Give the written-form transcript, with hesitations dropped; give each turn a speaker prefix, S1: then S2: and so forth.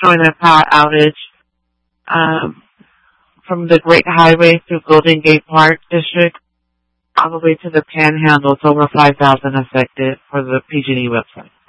S1: showing a power outage from the Great Highway through Golden Gate Park District all the way to the Panhandle. It's over 5,000 affected for the PG&E website.